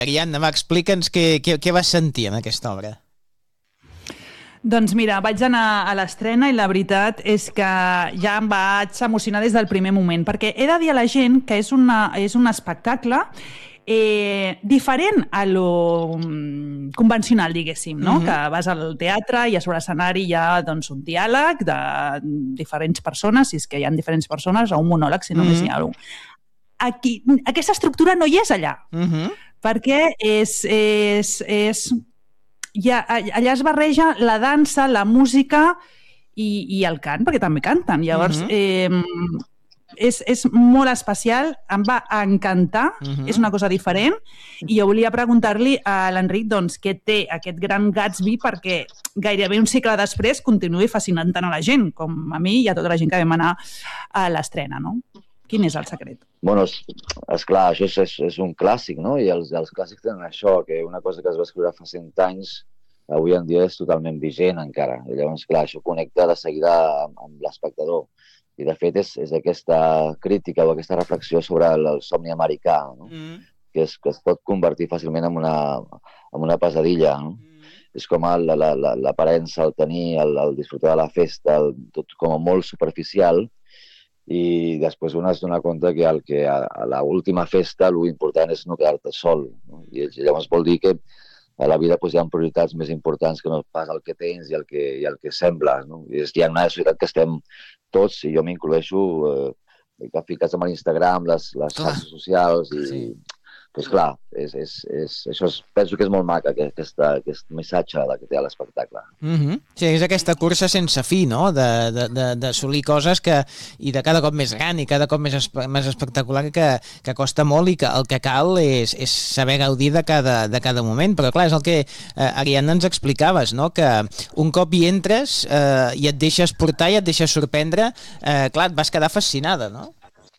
Ariadna, va, explica'ns què vas sentir en aquesta obra. Doncs mira, vaig anar a l'estrena i la veritat és que ja em vaig emocionar des del primer moment, perquè he de dir a la gent que és un espectacle diferent a lo convencional, diguéssim, no? Que vas al teatre i a sobre l'escenari hi ha doncs, un diàleg de diferents persones, si és que hi ha diferents persones, o un monòleg, si només hi ha un. Aquí, aquesta estructura no hi és allà, perquè allà es barreja la dansa, la música i el cant, perquè també canten. Llavors, és molt especial, em va encantar, és una cosa diferent, i jo volia preguntar-li a l'Enric doncs, què té aquest gran Gatsby perquè gairebé un segle després continuï fascinant tant a la gent, com a mi i a tota la gent que vam anar a l'estrena, no? Quin és el secret? Bueno, esclar, això és un clàssic, no? I els clàssics tenen això, que una cosa que es va escriure fa 100 anys, avui en dia és totalment vigent encara. I llavors, clar, això connecta de seguida amb l'espectador. I, de fet, és aquesta crítica o aquesta reflexió sobre el somni americà, no? Que es pot convertir fàcilment en una pesadilla, no? És com l'aparença, el tenir, el disfrutar de la festa, tot com molt superficial, i després un es dona compte que a l'última festa l'important és no quedar-te sol, no? I llavors vol dir que a la vida hi ha prioritats més importants que no pas el que tens i el que sembles, no? Hi ha una societat que estem tots, i jo m'incloeixo, ficats amb l'Instagram, les xarxes socials, i doncs clar, això penso que és molt maca, aquest missatge que té l'espectacle. Sí, és aquesta cursa sense fi, no?, d'assolir coses i de cada cop més gran i cada cop més espectacular, que costa molt, i que el que cal és saber gaudir de cada moment. Però clar, és el que Ariadna ens explicaves, no?, que un cop hi entres i et deixes portar i et deixes sorprendre, clar, et vas quedar fascinada, no?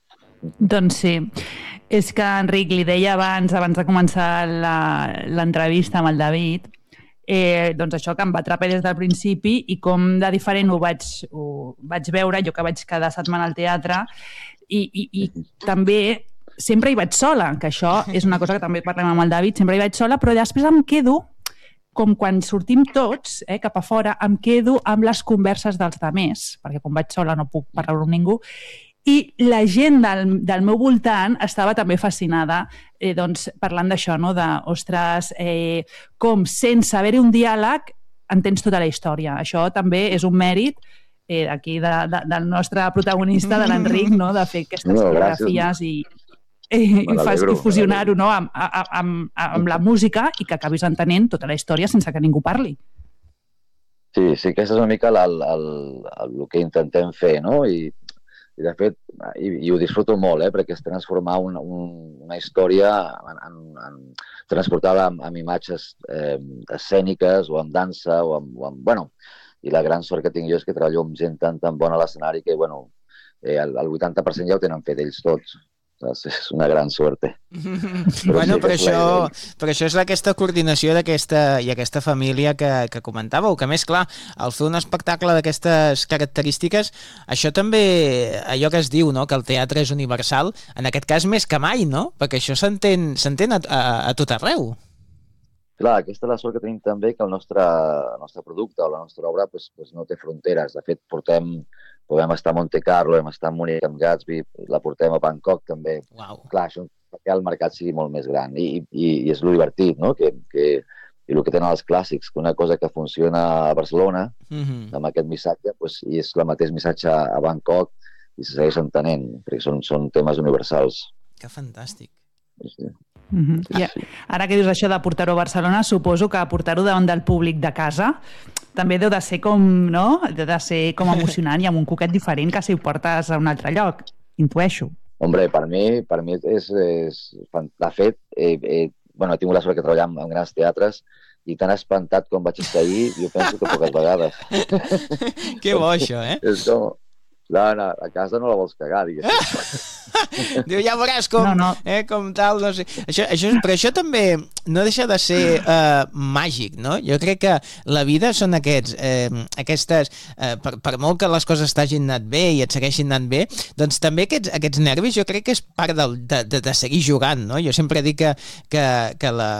Doncs sí. És que, Enric, li deia abans de començar l'entrevista amb el David, doncs això que em va atrapar des del principi, i com de diferent ho vaig veure, jo que vaig cada setmana al teatre, i també sempre hi vaig sola, que això és una cosa que també parlem amb el David, sempre hi vaig sola, però després em quedo, com quan sortim tots cap a fora, em quedo amb les converses dels altres, perquè quan vaig sola no puc parlar amb ningú, i la gent del meu voltant estava també fascinada, doncs, parlant d'això, no? Ostres, com sense haver-hi un diàleg entens tota la història. Això també és un mèrit aquí del nostre protagonista, de l'Enric, no? De fer aquestes coreografies i fusionar-ho, no? amb la música, i que acabis entenent tota la història sense que ningú parli. Sí, aquest és una mica el que intentem fer, no? I de fet, i ho disfruto molt, perquè és transformar una història, transportar-la amb imatges escèniques o amb dansa, bueno, i la gran sort que tinc jo és que treballo amb gent tan bona a l'escenari que, bueno, el 80% ja ho tenen fet ells tots. És una gran sort. Bueno, però això és aquesta coordinació i aquesta família que comentàveu, que més clar, al fer un espectacle d'aquestes característiques, això també, allò que es diu, no?, que el teatre és universal, en aquest cas més que mai, no?, perquè això s'entén a tot arreu. Clar, aquesta és la sort que tenim també, que el nostre producte o la nostra obra no té fronteres. De fet, vam estar a Monte Carlo, vam estar a Múnich amb Gatsby, la portem a Bangkok també. Clar, això fa que el mercat sigui molt més gran, i és lo divertit, no?, i el que tenen els clàssics, que una cosa que funciona a Barcelona, amb aquest missatge, i és el mateix missatge a Bangkok, i se segueix entenent, perquè són temes universals. Que fantàstic. Sí. Ara que dius això de portar-ho a Barcelona, suposo que portar-ho davant del públic de casa també deu de ser com emocionant i amb un coquet diferent que si ho portes a un altre lloc, intueixo. Hombre, per mi és de fet, bueno, he tingut la sort que treballar en grans teatres, i tan espantat com vaig estar ahir, jo penso que poques vegades. Que bo, això, És com... a casa no la vols cagar, diguéssim. Diu, ja veuràs com tal, no sé. Però això també no deixa de ser màgic, no? Jo crec que la vida són aquestes... Per molt que les coses t'hagin anat bé i et segueixin anant bé, doncs també aquests nervis jo crec que és part de seguir jugant, no? Jo sempre dic que